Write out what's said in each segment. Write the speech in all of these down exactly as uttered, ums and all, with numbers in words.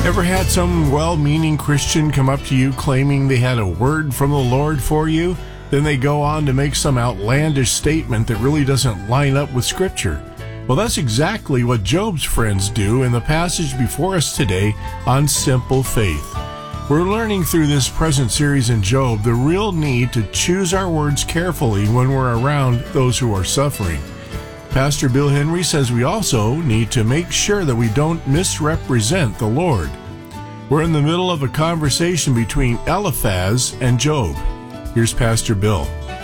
Ever had some well-meaning Christian come up to you claiming they had a word from the Lord for you? Then they go on to make some outlandish statement that really doesn't line up with Scripture. Well, that's exactly what Job's friends do in the passage before us today on Simple Faith. We're learning through this present series in Job the real need to choose our words carefully when we're around those who are suffering. Pastor Bill Henry says we also need to make sure that we don't misrepresent the Lord. We're in the middle of a conversation between Eliphaz and Job. Here's Pastor Bill.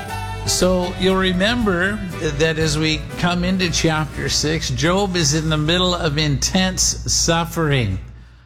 So you'll remember that as we come into chapter six, Job is in the middle of intense suffering.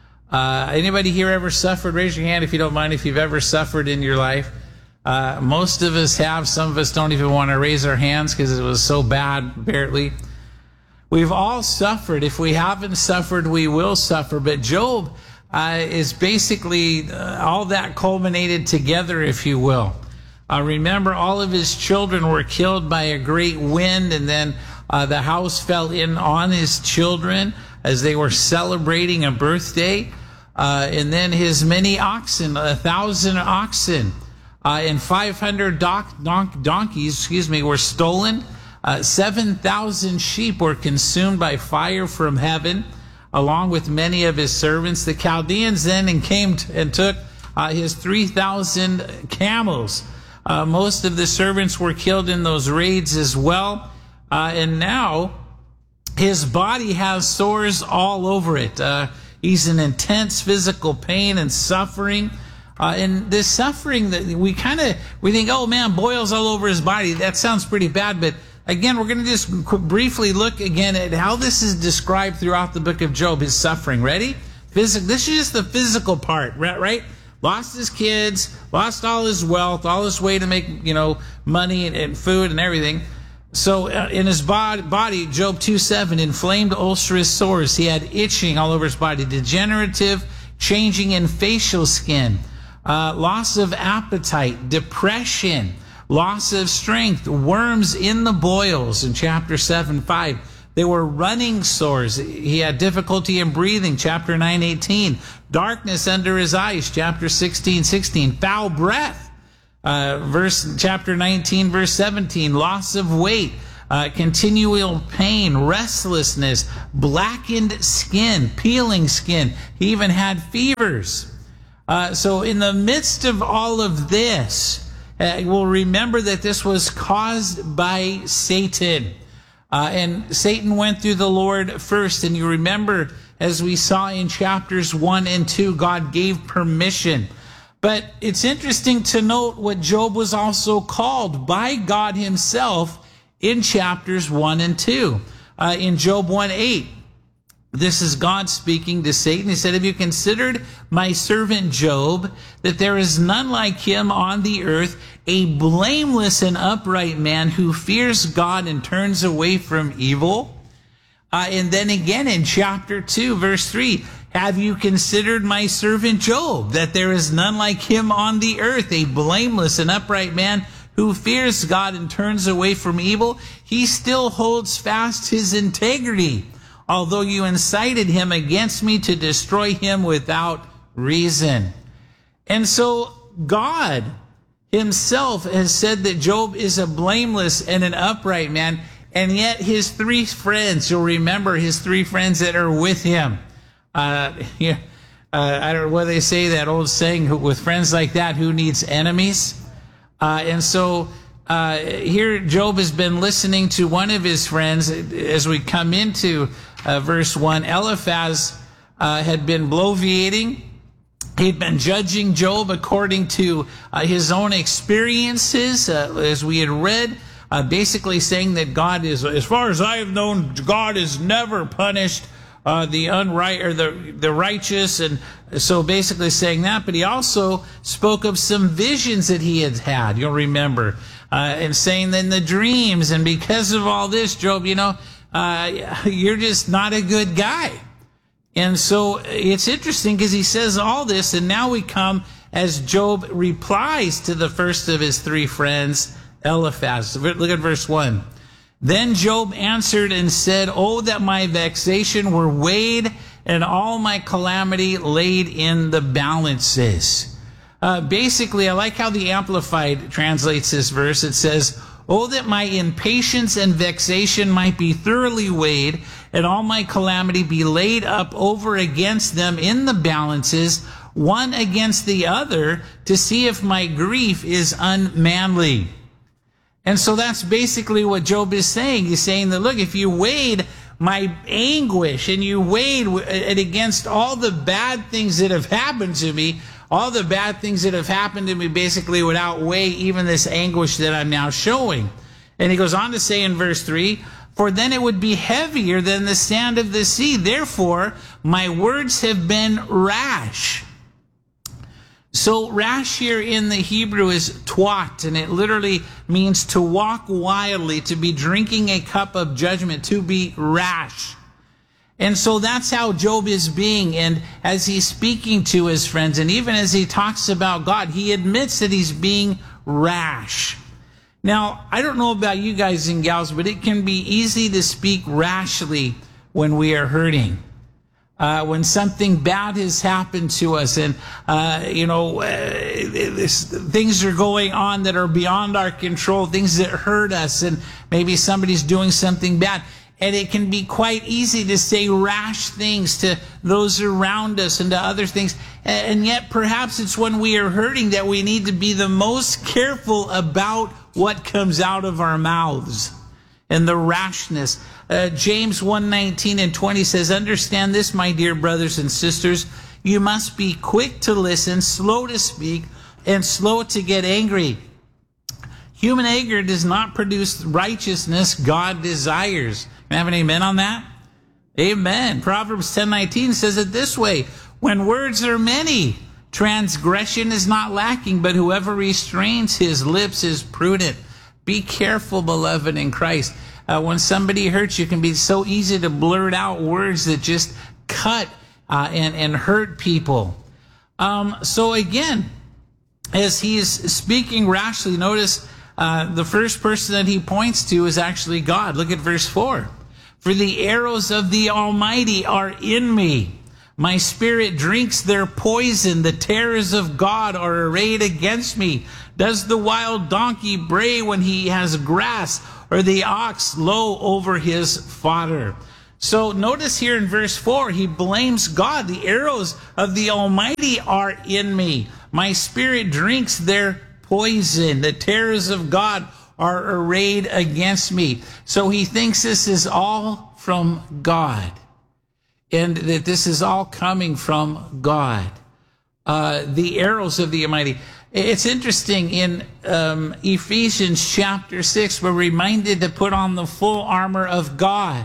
Uh, anybody here ever suffered? Raise your hand if you don't mind if you've ever suffered in your life. Uh, most of us have. Some of us don't even want to raise our hands because it was so bad, apparently. We've all suffered. If we haven't suffered, we will suffer. But Job uh, is basically uh, all that culminated together, if you will. Uh, remember, all of his children were killed by a great wind, and then uh, the house fell in on his children as they were celebrating a birthday. Uh, and then his many oxen, a thousand oxen, Uh, and five hundred doc, donk, donkeys, excuse me, were stolen. Uh, seven thousand sheep were consumed by fire from heaven, along with many of his servants. The Chaldeans then came t- and took uh, his three thousand camels. Uh, most of the servants were killed in those raids as well. Uh, and now his body has sores all over it. Uh, he's in intense physical pain and suffering. Uh, and this suffering that we kind of, we think, oh man, boils all over his body. That sounds pretty bad. But again, we're going to just briefly look again at how this is described throughout the book of Job, his suffering. Ready? Physical. This is just the physical part, right? Lost his kids, lost all his wealth, all his way to make, you know, money and, and food and everything. So uh, in his bod- body, Job two seven, inflamed ulcerous sores. He had itching all over his body, degenerative, changing in facial skin. Uh, loss of appetite, depression, loss of strength, worms in the boils in chapter seven five. They were running sores. He had difficulty in breathing, chapter nine eighteen. Darkness under his eyes, chapter sixteen sixteen. Foul breath, uh, verse chapter nineteen, verse seventeen. Loss of weight, uh, continual pain, restlessness, blackened skin, peeling skin. He even had fevers. Uh, so in the midst of all of this, uh, we'll remember that this was caused by Satan. Uh, and Satan went through the Lord first. And you remember, as we saw in chapters one and two, God gave permission. But it's interesting to note what Job was also called by God himself in chapters one and two. Uh, in Job one eight. This is God speaking to Satan. He said, have you considered my servant Job, that there is none like him on the earth, a blameless and upright man who fears God and turns away from evil? Uh, and then again in chapter two, verse three, have you considered my servant Job, that there is none like him on the earth, a blameless and upright man who fears God and turns away from evil? He still holds fast his integrity, although you incited him against me to destroy him without reason. And so God himself has said that Job is a blameless and an upright man, and yet his three friends, you'll remember his three friends that are with him. Uh, yeah, uh, I don't know what they say, that old saying, with friends like that, who needs enemies? Uh, and so uh, here Job has been listening to one of his friends as we come into Uh, verse one. Eliphaz uh, had been bloviating. He'd been judging Job according to uh, his own experiences, uh, as we had read, uh, basically saying that God is, as far as I have known, God has never punished uh, the unright or the the righteous, and so basically saying that. But he also spoke of some visions that he had had. You'll remember, uh, and saying that in the dreams, and because of all this, Job, you know. Uh, you're just not a good guy. And so it's interesting because he says all this, and now we come as Job replies to the first of his three friends, Eliphaz. Look at verse one. Then Job answered and said, oh, that my vexation were weighed and all my calamity laid in the balances. Uh, basically, I like how the Amplified translates this verse. It says, "Oh, that my impatience and vexation might be thoroughly weighed, and all my calamity be laid up over against them in the balances, one against the other, to see if my grief is unmanly." And so that's basically what Job is saying. He's saying that, look, if you weighed my anguish and you weighed it against all the bad things that have happened to me, all the bad things that have happened to me basically would outweigh even this anguish that I'm now showing. And he goes on to say in verse three, "For then it would be heavier than the sand of the sea. Therefore, my words have been rash." So rash here in the Hebrew is twat, and it literally means to walk wildly, to be drinking a cup of judgment, to be rash. And so that's how Job is being, and as he's speaking to his friends, and even as he talks about God, he admits that he's being rash. Now, I don't know about you guys and gals, but it can be easy to speak rashly when we are hurting. Uh, when something bad has happened to us, and uh, you know, uh, this, things are going on that are beyond our control, things that hurt us, and maybe somebody's doing something bad, and it can be quite easy to say rash things to those around us and to other things, and yet perhaps it's when we are hurting that we need to be the most careful about what comes out of our mouths and the rashness. Uh, James one nineteen and twenty says, "Understand this, my dear brothers and sisters. You must be quick to listen, slow to speak, and slow to get angry. Human anger does not produce righteousness God desires." Can I have an amen on that? Amen. Proverbs ten nineteen says it this way, "When words are many, transgression is not lacking, but whoever restrains his lips is prudent." Be careful, beloved in Christ. Uh, when somebody hurts you, it can be so easy to blurt out words that just cut uh, and, and hurt people. Um, so again, as he is speaking rashly, notice uh, the first person that he points to is actually God. Look at verse four. "For the arrows of the Almighty are in me. My spirit drinks their poison. The terrors of God are arrayed against me. Does the wild donkey bray when he has grass, or the ox low over his fodder?" So notice here in verse four, he blames God. "The arrows of the Almighty are in me. My spirit drinks their poison. The terrors of God are arrayed against me." So he thinks this is all from God, and that this is all coming from God. Uh, the arrows of the Almighty. It's interesting, in um, Ephesians chapter six, we're reminded to put on the full armor of God.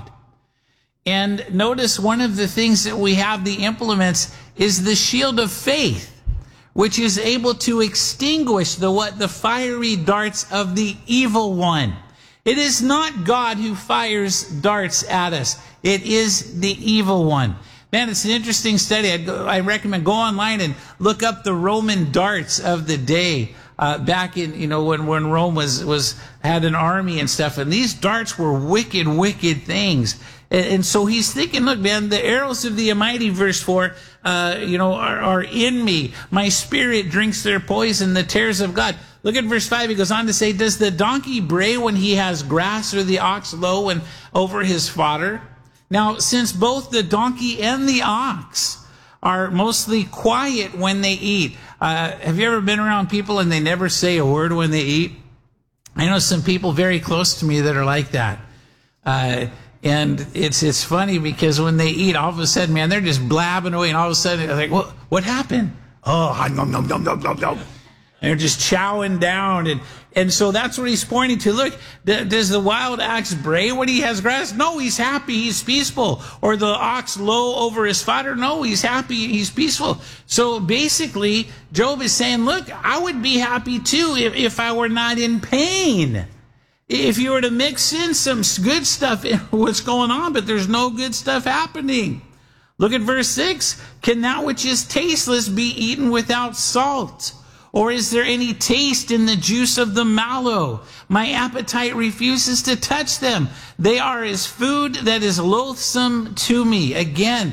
And notice one of the things that we have, the implements, is the shield of faith, which is able to extinguish the what? The fiery darts of the evil one. It is not God who fires darts at us. It is the evil one. Man, it's an interesting study. I'd go, I recommend go online and look up the Roman darts of the day. Uh, back in, you know, when, when Rome was, was, had an army and stuff. And these darts were wicked, wicked things. And, and so he's thinking, look, man, the arrows of the Almighty, verse four, uh, you know, are, are in me. My spirit drinks their poison, the terrors of God. Look at verse five. He goes on to say, "Does the donkey bray when he has grass, or the ox low and over his fodder?" Now, since both the donkey and the ox are mostly quiet when they eat, uh, have you ever been around people and they never say a word when they eat? I know some people very close to me that are like that. Uh, and it's it's funny because when they eat, all of a sudden, man, they're just blabbing away, and all of a sudden, they're like, what, what happened? Oh, nom, nom, nom, nom, nom, nom. And they're just chowing down. And, and so that's what he's pointing to. Look, th- does the wild ox bray when he has grass? No, he's happy, he's peaceful. Or the ox low over his fodder? No, he's happy, he's peaceful. So basically, Job is saying, look, I would be happy too if, if I were not in pain. If you were to mix in some good stuff in what's going on, but there's no good stuff happening. Look at verse six. "Can that which is tasteless be eaten without salt? Or is there any taste in the juice of the mallow? My appetite refuses to touch them. They are as food that is loathsome to me." Again,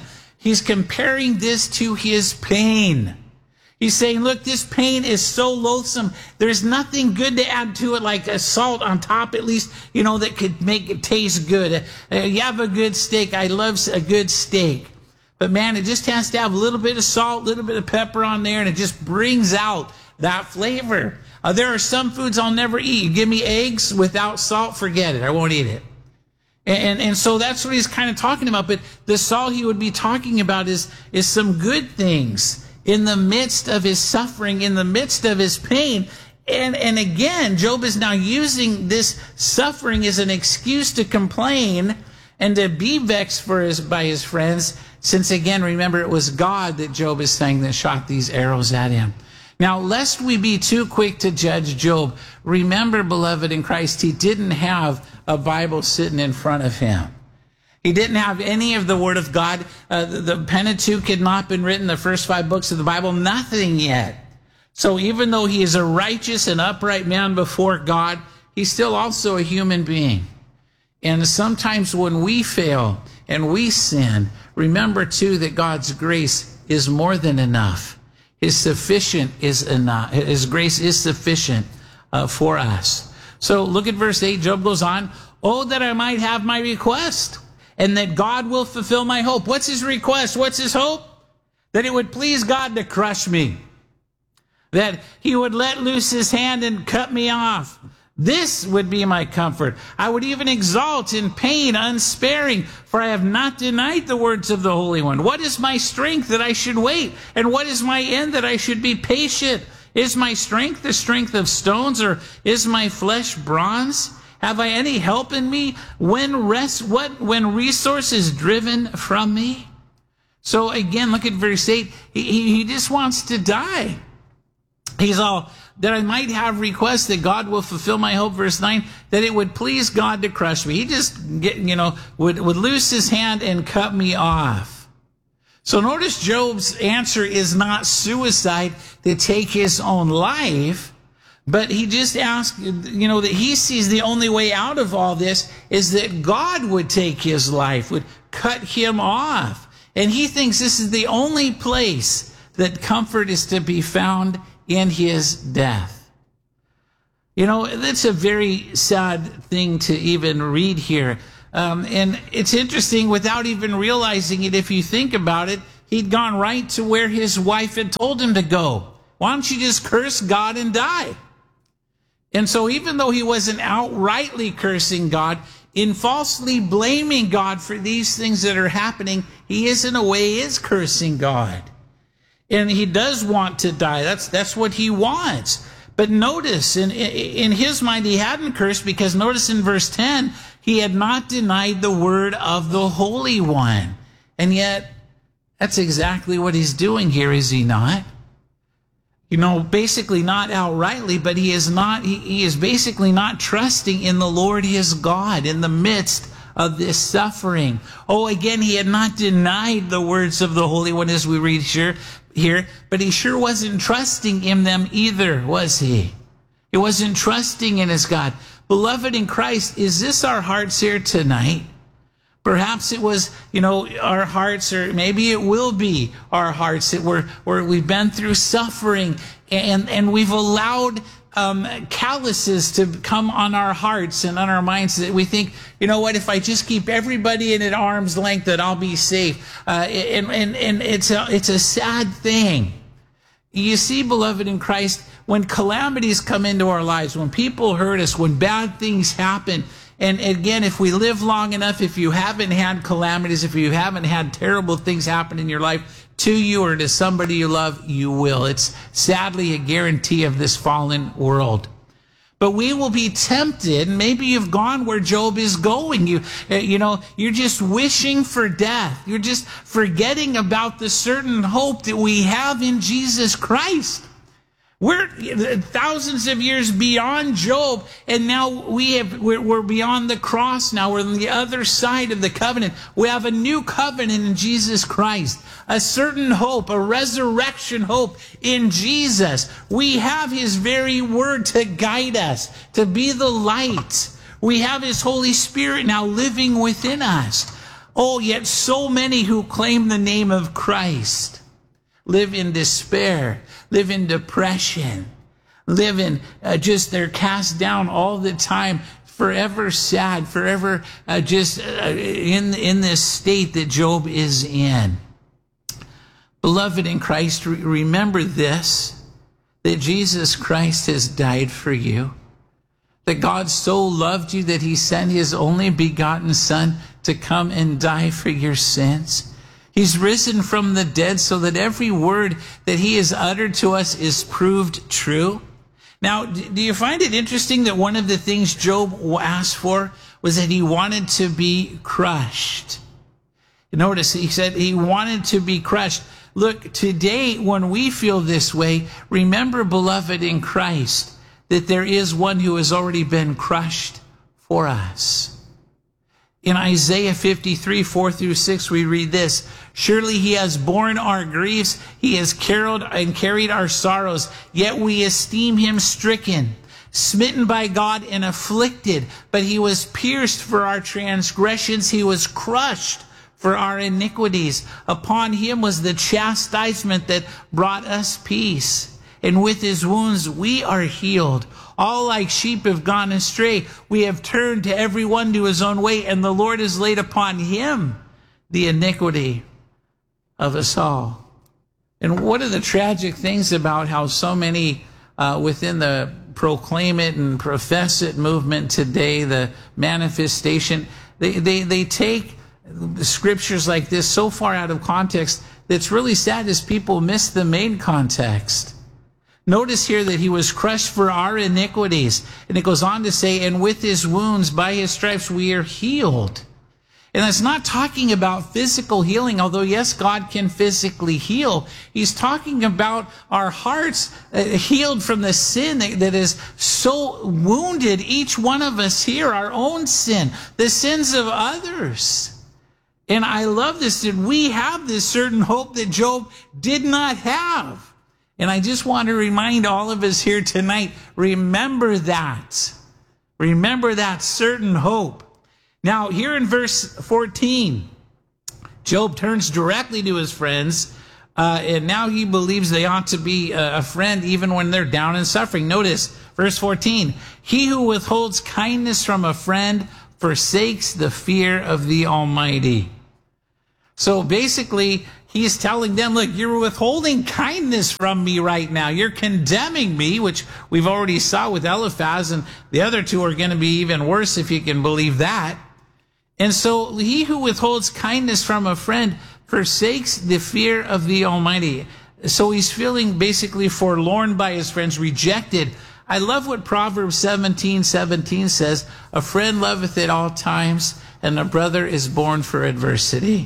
he's comparing this to his pain. He's saying, look, this pain is so loathsome. There's nothing good to add to it, like a salt on top, at least, you know, that could make it taste good. Uh, you have a good steak. I love a good steak. But man, it just has to have a little bit of salt, a little bit of pepper on there, and it just brings out that flavor. Uh, there are some foods I'll never eat. You give me eggs without salt, forget it. I won't eat it. And, and so that's what he's kind of talking about. But the salt he would be talking about is, is some good things in the midst of his suffering, in the midst of his pain. And, and again, Job is now using this suffering as an excuse to complain and to be vexed for his, by his friends, since again, remember, it was God that Job is saying that shot these arrows at him. Now, lest we be too quick to judge Job, remember, beloved in Christ, he didn't have a Bible sitting in front of him. He didn't have any of the Word of God. Uh, the, the Pentateuch had not been written, the first five books of the Bible, nothing yet. So even though he is a righteous and upright man before God, he's still also a human being. And sometimes when we fail and we sin, remember too that God's grace is more than enough. His sufficient is enough. His grace is sufficient uh, for us. So look at verse eight. Job goes on, oh, that I might have my request, and that God will fulfill my hope. What's his request? What's his hope? That it would please God to crush me. That he would let loose his hand and cut me off. This would be my comfort. I would even exalt in pain unsparing, for I have not denied the words of the Holy One. What is my strength that I should wait? And what is my end that I should be patient? Is my strength the strength of stones, or is my flesh bronze? Have I any help in me when rest, what, when resource is driven from me? So again, look at verse eight. He, he, he just wants to die. He's all, that I might have requests that God will fulfill my hope. Verse nine, that it would please God to crush me. He just, get, you know, would, would loose his hand and cut me off. So notice Job's answer is not suicide, to take his own life, but he just asked, you know, that he sees the only way out of all this is that God would take his life, would cut him off. And he thinks this is the only place that comfort is to be found, in his death. You know, that's a very sad thing to even read here. Um, and it's interesting, without even realizing it, if you think about it, he'd gone right to where his wife had told him to go. Why don't you just curse God and die? And so even though he wasn't outrightly cursing God, in falsely blaming God for these things that are happening, he is in a way is cursing God. And he does want to die. That's, that's what he wants. But notice, in, in his mind, he hadn't cursed, because notice in verse ten, he had not denied the word of the Holy One. And yet, that's exactly what he's doing here, is he not? You know, basically not outrightly, but he is not, he, he is basically not trusting in the Lord his God in the midst of this suffering. Oh, again, he had not denied the words of the Holy One, as we read here, here, but he sure wasn't trusting in them either, was he? He wasn't trusting in his God. Beloved in Christ, is this our hearts here tonight? Perhaps it was, you know, our hearts, or maybe it will be our hearts that we're, where we've been through suffering, and, and we've allowed um, calluses to come on our hearts and on our minds, that we think, you know what, if I just keep everybody in at arm's length, that I'll be safe. Uh, and, and, and it's a, it's a sad thing. You see, beloved in Christ, when calamities come into our lives, when people hurt us, when bad things happen, and again, if we live long enough, if you haven't had calamities, if you haven't had terrible things happen in your life to you or to somebody you love, you will. It's sadly a guarantee of this fallen world. But we will be tempted. Maybe you've gone where Job is going. You, you know, you're just wishing for death. You're just forgetting about the certain hope that we have in Jesus Christ. We're thousands of years beyond Job, and now we have, we're, we're beyond the cross now. We're on the other side of the covenant. We have a new covenant in Jesus Christ, a certain hope, a resurrection hope in Jesus. We have his very word to guide us, to be the light. We have his Holy Spirit now living within us. Oh, yet so many who claim the name of Christ live in despair, live in depression, live in uh, just, they're cast down all the time, forever sad, forever uh, just uh, in, in this state that Job is in. Beloved in Christ, re- remember this, that Jesus Christ has died for you, that God so loved you that he sent his only begotten Son to come and die for your sins. He's risen from the dead so that every word that he has uttered to us is proved true. Now, do you find it interesting that one of the things Job asked for was that he wanted to be crushed? Notice he said he wanted to be crushed. Look, today when we feel this way, remember, beloved in Christ, that there is one who has already been crushed for us. In Isaiah fifty-three, four through six, we read this: surely he has borne our griefs, he has carried and carried our sorrows, yet we esteem him stricken, smitten by God and afflicted. But he was pierced for our transgressions, he was crushed for our iniquities. Upon him was the chastisement that brought us peace, and with his wounds we are healed. All like sheep have gone astray. We have turned to every one to his own way, and the Lord has laid upon him the iniquity of us all. And one of the tragic things about how so many uh, within the proclaim it and profess it movement today, the manifestation, they, they, they take the scriptures like this so far out of context that's really sad as people miss the main context. Notice here that he was crushed for our iniquities. And it goes on to say, and with his wounds, by his stripes, we are healed. And it's not talking about physical healing, although yes, God can physically heal. He's talking about our hearts uh, healed from the sin that, that is so wounded each one of us here, our own sin, the sins of others. And I love this, that we have this certain hope that Job did not have. And I just want to remind all of us here tonight, remember that. Remember that certain hope. Now, here in verse fourteen, Job turns directly to his friends, uh, and now he believes they ought to be a friend even when they're down and suffering. Notice, verse fourteen, he who withholds kindness from a friend forsakes the fear of the Almighty. So basically, he's telling them, look, you're withholding kindness from me right now. You're condemning me, which we've already saw with Eliphaz, and the other two are going to be even worse if you can believe that. And so he who withholds kindness from a friend forsakes the fear of the Almighty. So he's feeling basically forlorn by his friends, rejected. I love what Proverbs seventeen seventeen says, a friend loveth at all times, and a brother is born for adversity.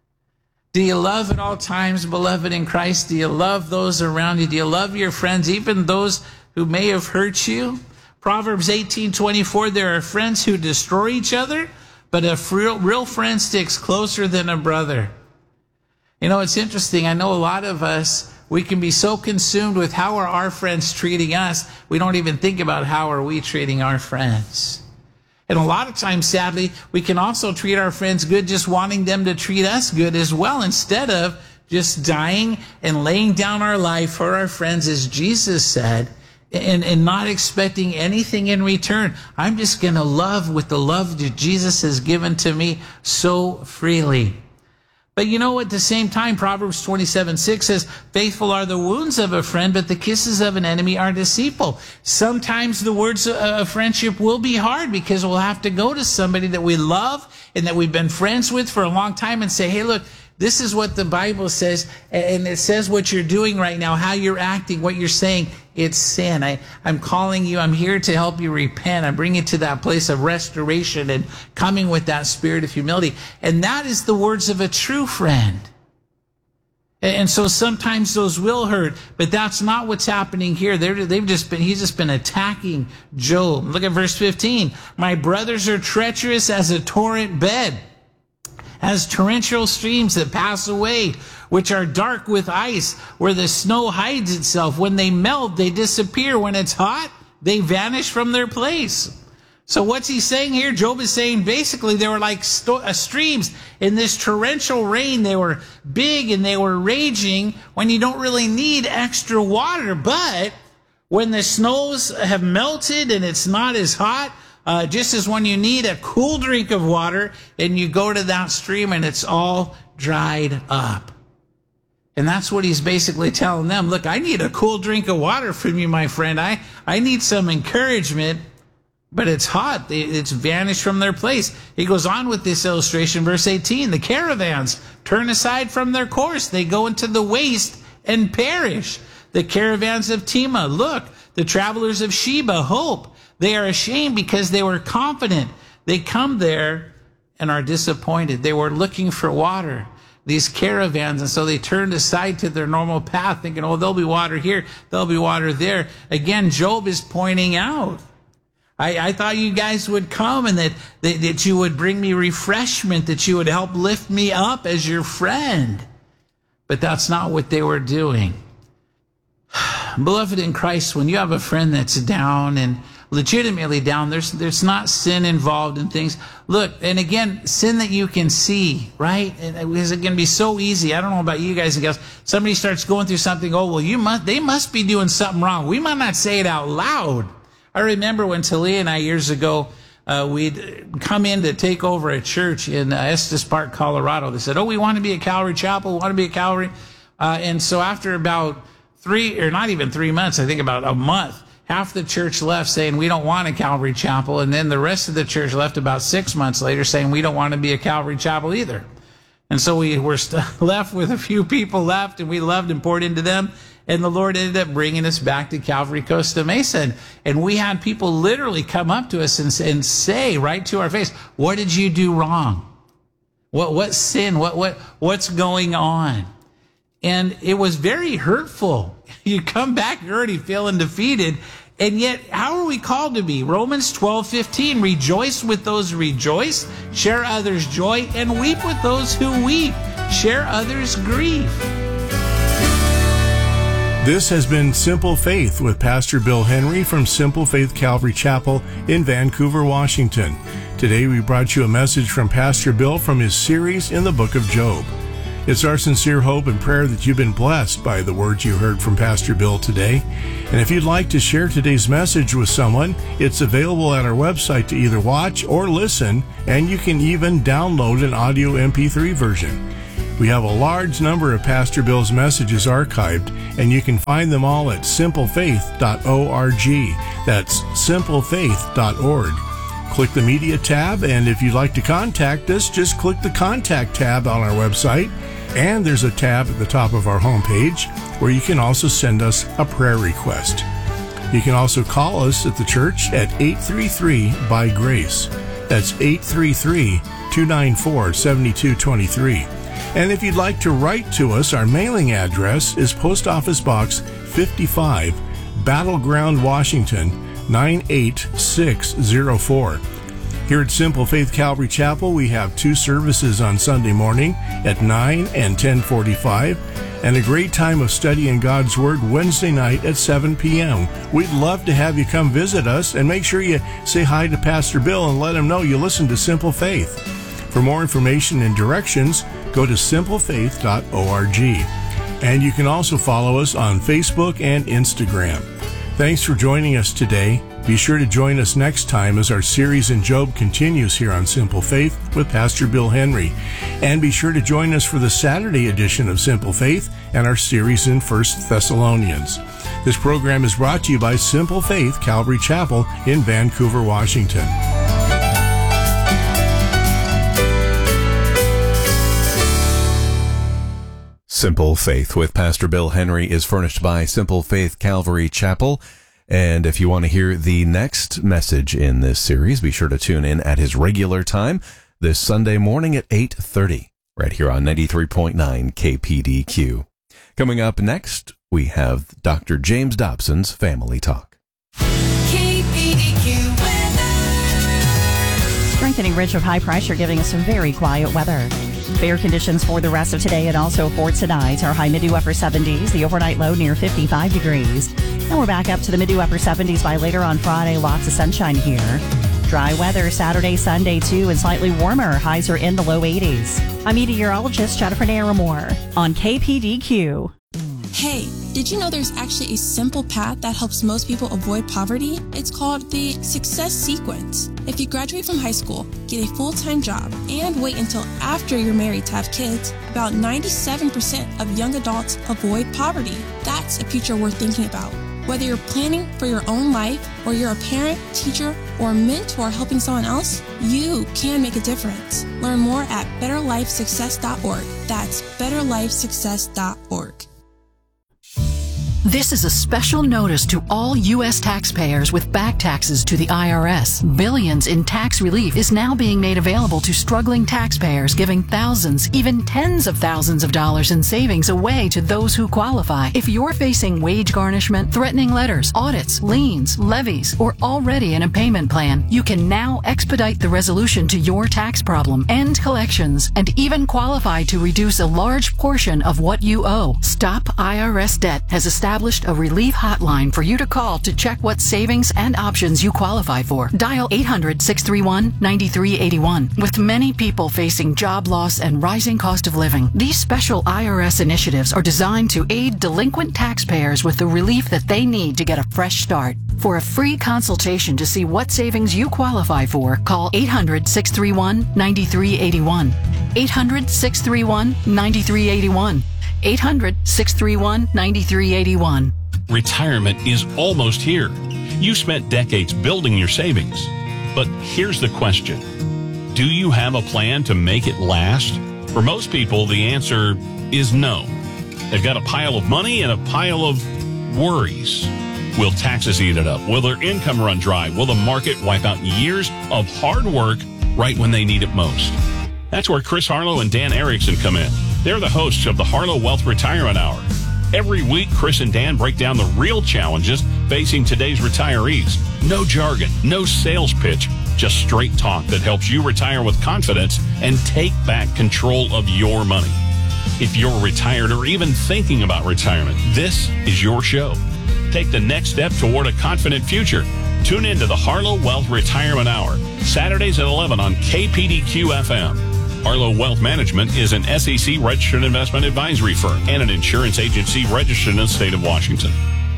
Do you love at all times, beloved in Christ? Do you love those around you? Do you love your friends, even those who may have hurt you? Proverbs eighteen twenty-four, there are friends who destroy each other, but a real, real friend sticks closer than a brother. You know, it's interesting. I know a lot of us, we can be so consumed with how are our friends treating us, we don't even think about how are we treating our friends. And a lot of times, sadly, we can also treat our friends good just wanting them to treat us good as well, instead of just dying and laying down our life for our friends, as Jesus said, and, and not expecting anything in return. I'm just going to love with the love that Jesus has given to me so freely. But you know, at the same time, Proverbs twenty-seven six says, faithful are the wounds of a friend, but the kisses of an enemy are deceitful. Sometimes the words of friendship will be hard because we'll have to go to somebody that we love and that we've been friends with for a long time and say, hey, look, this is what the Bible says, and it says what you're doing right now, how you're acting, what you're saying. It's sin. I, I'm calling you. I'm here to help you repent. I'm bringing you to that place of restoration and coming with that spirit of humility. And that is the words of a true friend. And so sometimes those will hurt, but that's not what's happening here. They're, they've just been, he's just been attacking Job. Look at verse fifteen. My brothers are treacherous as a torrent bed, as torrential streams that pass away, which are dark with ice, where the snow hides itself. When they melt, they disappear. When it's hot, they vanish from their place. So what's he saying here? Job is saying basically they were like sto- uh, streams in this torrential rain. They were big and they were raging when you don't really need extra water. But when the snows have melted and it's not as hot, uh, just as when you need a cool drink of water and you go to that stream and it's all dried up. And that's what he's basically telling them. Look, I need a cool drink of water from you, my friend. I, I need some encouragement. But it's hot. It's vanished from their place. He goes on with this illustration, verse eighteen. The caravans turn aside from their course. They go into the waste and perish. The caravans of Tema, look. The travelers of Sheba, hope. They are ashamed because they were confident. They come there and are disappointed. They were looking for water, these caravans, and so they turned aside to their normal path, thinking, oh, there'll be water here, there'll be water there. Again, Job is pointing out, I, I thought you guys would come and that, that, that you would bring me refreshment, that you would help lift me up as your friend. But that's not what they were doing. Beloved in Christ, when you have a friend that's down and legitimately down, there's there's not sin involved in things. Look, and again, sin that you can see, right? Because it can be so easy. I don't know about you guys and gals. Somebody starts going through something, oh, well, you must they must be doing something wrong. We might not say it out loud. I remember when Talia and I years ago, uh, we'd come in to take over a church in uh, Estes Park, Colorado. They said, oh, we want to be a Calvary Chapel, we want to be a Calvary. Uh, and so after about three, or not even three months, I think about a month, half the church left saying, we don't want a Calvary Chapel. And then the rest of the church left about six months later saying, we don't want to be a Calvary Chapel either. And so we were st- left with a few people left, and we loved and poured into them. And the Lord ended up bringing us back to Calvary Costa Mesa. And, and we had people literally come up to us and, and say right to our face, what did you do wrong? What, what sin? What, what, what's going on? And it was very hurtful. You come back, you're already feeling defeated. And yet, how are we called to be? Romans twelve fifteen, rejoice with those who rejoice, share others' joy, and weep with those who weep. Share others' grief. This has been Simple Faith with Pastor Bill Henry from Simple Faith Calvary Chapel in Vancouver, Washington. Today we brought you a message from Pastor Bill from his series in the book of Job. It's our sincere hope and prayer that you've been blessed by the words you heard from Pastor Bill today. And if you'd like to share today's message with someone, it's available at our website to either watch or listen, and you can even download an audio M P three version. We have a large number of Pastor Bill's messages archived, and you can find them all at simple faith dot org. That's simple faith dot org. Click the Media tab, and if you'd like to contact us, just click the Contact tab on our website, and there's a tab at the top of our homepage where you can also send us a prayer request. You can also call us at the church at eight three three by grace. That's eight three three, two nine four, seven two two three. And if you'd like to write to us, our mailing address is Post Office Box fifty-five, Battleground, Washington, nine eight six zero four. Here at Simple Faith Calvary Chapel, we have two services on Sunday morning at nine and ten forty-five, and a great time of studying God's Word Wednesday night at seven p.m. We'd love to have you come visit us, and make sure you say hi to Pastor Bill and let him know you listen to Simple Faith. For more information and directions, go to simple faith dot org. And you can also follow us on Facebook and Instagram. Thanks for joining us today. Be sure to join us next time as our series in Job continues here on Simple Faith with Pastor Bill Henry. And be sure to join us for the Saturday edition of Simple Faith and our series in First Thessalonians. This program is brought to you by Simple Faith Calvary Chapel in Vancouver, Washington. Simple Faith with Pastor Bill Henry is furnished by Simple Faith Calvary Chapel. And if you want to hear the next message in this series, be sure to tune in at his regular time this Sunday morning at eight thirty, right here on ninety-three point nine K P D Q. Coming up next, we have Doctor James Dobson's Family Talk. K P D Q weather. Strengthening ridge of high pressure giving us some very quiet weather. Fair conditions for the rest of today and also for tonight. Our high mid to upper seventies, the overnight low near fifty-five degrees. And we're back up to the mid to upper seventies by later on Friday. Lots of sunshine here. Dry weather Saturday, Sunday too, and slightly warmer. Highs are in the low eighties. I'm meteorologist Jennifer Naramore on K P D Q. Hey, did you know there's actually a simple path that helps most people avoid poverty? It's called the Success Sequence. If you graduate from high school, get a full-time job, and wait until after you're married to have kids, about ninety-seven percent of young adults avoid poverty. That's a future worth thinking about. Whether you're planning for your own life, or you're a parent, teacher, or mentor helping someone else, you can make a difference. Learn more at better life success dot org. That's better life success dot org. This is a special notice to all U S taxpayers with back taxes to the I R S. Billions in tax relief is now being made available to struggling taxpayers, giving thousands, even tens of thousands of dollars in savings away to those who qualify. If you're facing wage garnishment, threatening letters, audits, liens, levies, or already in a payment plan, you can now expedite the resolution to your tax problem, end collections, and even qualify to reduce a large portion of what you owe. Stop I R S Debt has established a relief hotline for you to call to check what savings and options you qualify for. Dial eight hundred, six three one, nine three eight one. With many people facing job loss and rising cost of living, these special I R S initiatives are designed to aid delinquent taxpayers with the relief that they need to get a fresh start. For a free consultation to see what savings you qualify for, call eight hundred, six three one, nine three eight one. eight hundred, six three one, nine three eight one. eight hundred, six three one, nine three eight one. Retirement is almost here. You spent decades building your savings. But here's the question. Do you have a plan to make it last? For most people, the answer is no. They've got a pile of money and a pile of worries. Will taxes eat it up? Will their income run dry? Will the market wipe out years of hard work right when they need it most? That's where Chris Harlow and Dan Erickson come in. They're the hosts of the Harlow Wealth Retirement Hour. Every week, Chris and Dan break down the real challenges facing today's retirees. No jargon, no sales pitch, just straight talk that helps you retire with confidence and take back control of your money. If you're retired or even thinking about retirement, this is your show. Take the next step toward a confident future. Tune in to the Harlow Wealth Retirement Hour, Saturdays at eleven on K P D Q F M. Harlow Wealth Management is an S E C registered investment advisory firm and an insurance agency registered in the state of Washington.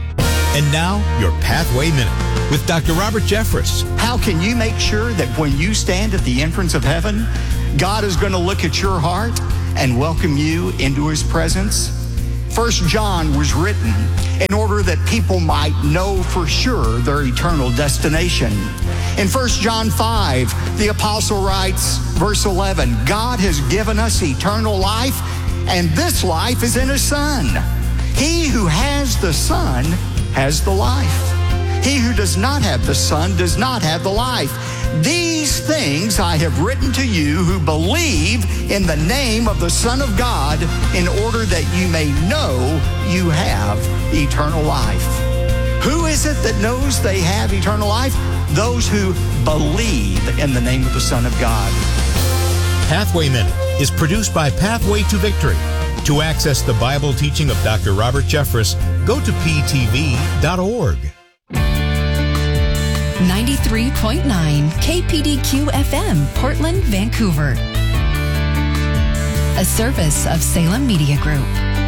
And now, your Pathway Minute with Doctor Robert Jeffress. How can you make sure that when you stand at the entrance of heaven, God is going to look at your heart and welcome you into his presence? First John was written in order that people might know for sure their eternal destination. In First John five, the apostle writes, verse eleven, God has given us eternal life, and this life is in his Son. He who has the Son has the life. He who does not have the Son does not have the life. These things I have written to you who believe in the name of the Son of God, in order that you may know you have eternal life. Who is it that knows they have eternal life? Those who believe in the name of the Son of God. Pathway Minute is produced by Pathway to Victory. To access the Bible teaching of Doctor Robert Jeffress, go to P T V dot org. ninety-three point nine K P D Q F M, Portland, Vancouver. A service of Salem Media Group.